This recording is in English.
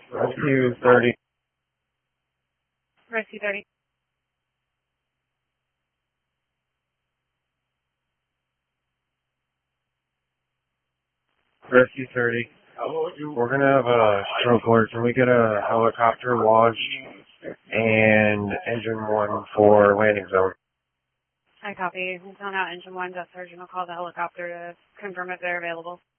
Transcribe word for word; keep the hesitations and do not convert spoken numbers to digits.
Rescue thirty. Rescue thirty. Rescue thirty. We're going to have a stroke alert. Can we get a helicopter launch and engine one for landing zone? I copy. Zone out engine one. Death Surgeon will call the helicopter to confirm if they're available.